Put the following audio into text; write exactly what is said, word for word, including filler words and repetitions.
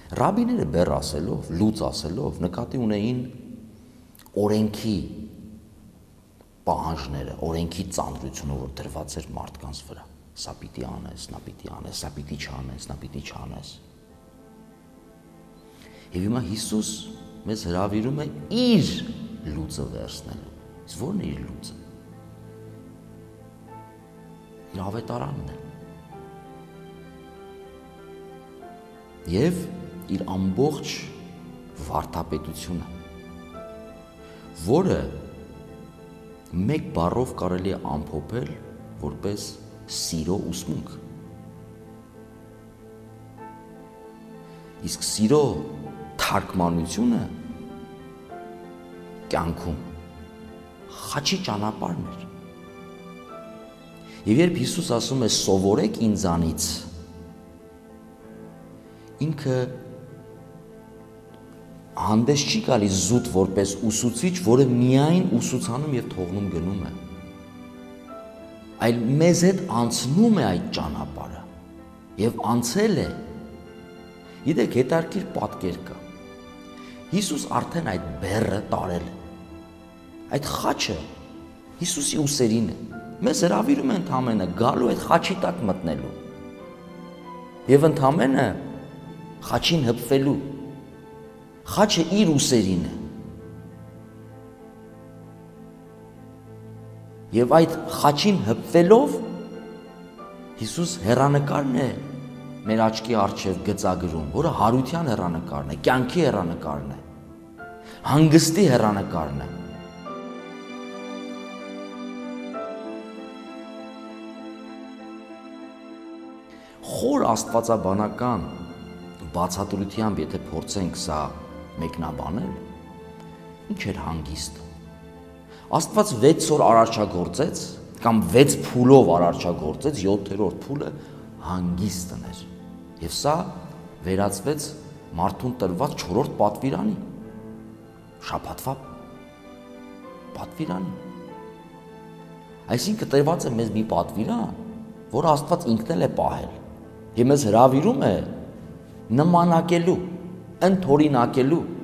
Ռաբիները բեռ ասելով, լուծ ասելով նկատի ունեին օրենքի պահանջները, օրենքի ծանրությունը, որ դրված էր մարդկանց վրա։ Սա պիտի անես, նա պիտի անես, սա պիտի չանես, նա պիտի չանես։ Եվ հիմա Հիսուս մեզ հրավիրում է իր լուծը վերցնելու։ Իսկ ո՞րն է իր լուծը։ Իր ավետարանն է։ Եվ իր ամբողջ վարդապետությունը, որը մեկ բառով կարելի է ամփոփել որպես սիրո ուսմունք։ Իսկ սիրո թարգմանությունը կյանքում խաչի ճանապարհն էր։ Եվ երբ Հիսուս ասում է սովորեք ինձանից, ինքը հանդես չի գալիս զուտ որպես ուսուցիչ, որը միայն ուսուցանում եւ թողնում գնում է, այլ մեզ հետ անցնում է այդ ճանապարհը եւ անցել է։ Գիտեք, հետարքիր պատկեր կա։ Հիսուս արդեն այդ բեռը տարել է։ Այդ խաչը Հիսուսի ուսերին է։ Մեզ հրավիրում է ընդամենը գալու այդ խաչի տակ մտնելու եւ ընդամենը խաչին հպվելու։ Խաչը իր ուսերին է։ Եվ այդ խաչին հպվելով Հիսուս հեռանկարն է մեր աչքի առջև գծագրում, որը հարության հեռանկարն է, կյանքի հեռանկարն է, հանգստի հեռանկարն է։ Խոր աստվածաբանական բացատրությամբ, եթե փորձենք սա մեկնաբանել, ինչ էր հանգիստը։ Աստված վեց օր արարչագործեց, կամ վեց փուլով արարչագործեց, յոթերորդ փուլը հանգիստն էր։ Եվ սա վերածվեց մարդուն տրված չորրորդ պատվիրանի, շաբաթվա պատվիրանի։ Այսինքն տրված է մեզ մի պատվիրան, որը Աստված ինքն էլ է պահել։ Եվ մեզ հրավիրում է նմանակելու, ընդօրինակելու